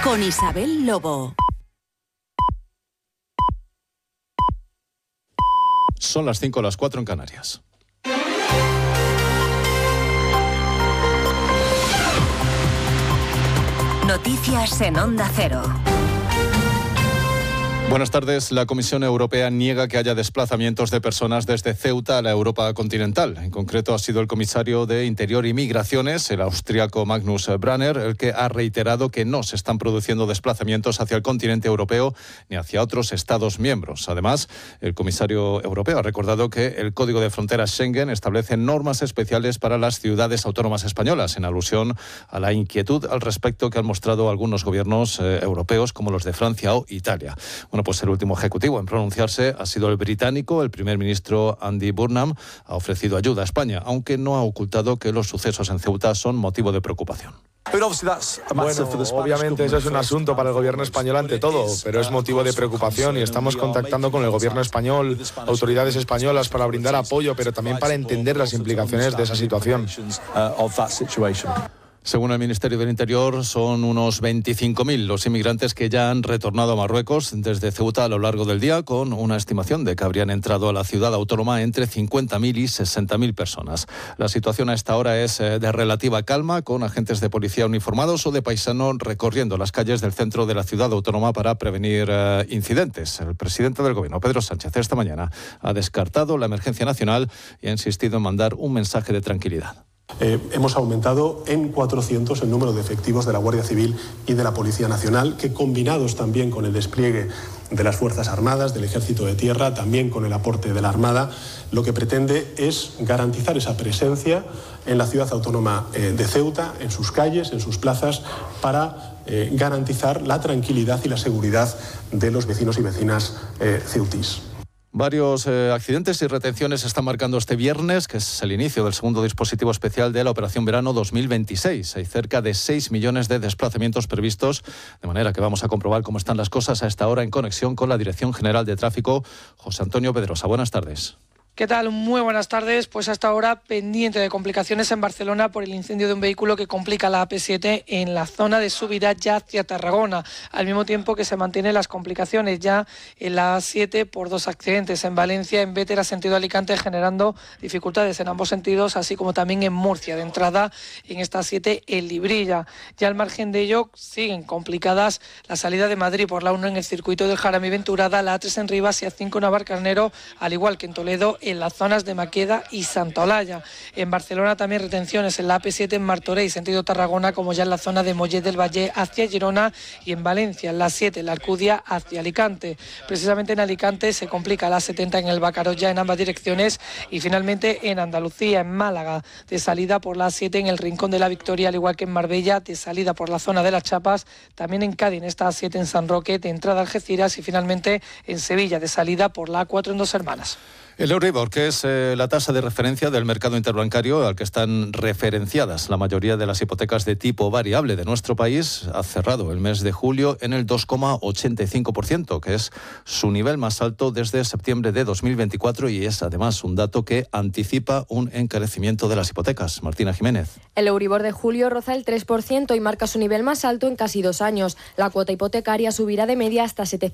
con Isabel Lobo. Son las 5, las 4 en Canarias. Noticias en Onda Cero. Buenas tardes. La Comisión Europea niega que haya desplazamientos de personas desde Ceuta a la Europa continental. En concreto, ha sido el comisario de Interior y Migraciones, el austríaco Magnus Brunner, el que ha reiterado que no se están produciendo desplazamientos hacia el continente europeo ni hacia otros Estados miembros. Además, el comisario europeo ha recordado que el Código de Fronteras Schengen establece normas especiales para las ciudades autónomas españolas, en alusión a la inquietud al respecto que han mostrado algunos gobiernos europeos, como los de Francia o Italia. Bueno, pues el último ejecutivo en pronunciarse ha sido el británico. El primer ministro Andy Burnham ha ofrecido ayuda a España, aunque no ha ocultado que los sucesos en Ceuta son motivo de preocupación. Bueno, obviamente eso es un asunto para el gobierno español ante todo, pero es motivo de preocupación y estamos contactando con el gobierno español, autoridades españolas, para brindar apoyo, pero también para entender las implicaciones de esa situación. Según el Ministerio del Interior, son unos 25.000 los inmigrantes que ya han retornado a Marruecos desde Ceuta a lo largo del día, con una estimación de que habrían entrado a la ciudad autónoma entre 50.000 y 60.000 personas. La situación a esta hora es de relativa calma, con agentes de policía uniformados o de paisano recorriendo las calles del centro de la ciudad autónoma para prevenir incidentes. El presidente del Gobierno, Pedro Sánchez, esta mañana ha descartado la emergencia nacional y ha insistido en mandar un mensaje de tranquilidad. Hemos aumentado en 400 el número de efectivos de la Guardia Civil y de la Policía Nacional, que combinados también con el despliegue de las Fuerzas Armadas, del Ejército de Tierra, también con el aporte de la Armada, lo que pretende es garantizar esa presencia en la ciudad autónoma de Ceuta, en sus calles, en sus plazas, para garantizar la tranquilidad y la seguridad de los vecinos y vecinas ceutís. Varios accidentes y retenciones están marcando este viernes, que es el inicio del segundo dispositivo especial de la Operación Verano 2026. Hay cerca de 6 millones de desplazamientos previstos, de manera que vamos a comprobar cómo están las cosas a esta hora en conexión con la Dirección General de Tráfico. José Antonio Pedrosa, buenas tardes. ¿Qué tal? Muy buenas tardes. Pues hasta ahora pendiente de complicaciones en Barcelona por el incendio de un vehículo que complica la AP7 en la zona de subida ya hacia Tarragona, al mismo tiempo que se mantienen las complicaciones ya en la A7 por 2 accidentes en Valencia, en Bétera, sentido Alicante, generando dificultades en ambos sentidos, así como también en Murcia, de entrada en esta A7 en Librilla. Ya al margen de ello siguen complicadas la salida de Madrid por la 1 en el circuito del Jaramillo Venturada, la A3 en Rivas y A5 en Navarcarnero, al igual que en Toledo, en las zonas de Maqueda y Santa Olalla. En Barcelona también retenciones en la AP7 en Martorell, sentido Tarragona, como ya en la zona de Mollet del Valle hacia Girona, y en Valencia, en la 7, en la Alcudia hacia Alicante. Precisamente en Alicante se complica la 70 en el Bacaro ya en ambas direcciones, y finalmente en Andalucía, en Málaga, de salida por la 7 en el Rincón de la Victoria, al igual que en Marbella, de salida por la zona de las Chapas, también en Cádiz, en esta A7 en San Roque, de entrada a Algeciras, y finalmente en Sevilla, de salida por la A4 en Dos Hermanas. El Euribor, que es la tasa de referencia del mercado interbancario al que están referenciadas la mayoría de las hipotecas de tipo variable de nuestro país, ha cerrado el mes de julio en el 2,85%, que es su nivel más alto desde septiembre de 2024 y es además un dato que anticipa un encarecimiento de las hipotecas. Martina Jiménez. El Euribor de julio roza el 3% y marca su nivel más alto en casi 2 años. La cuota hipotecaria subirá de media hasta 700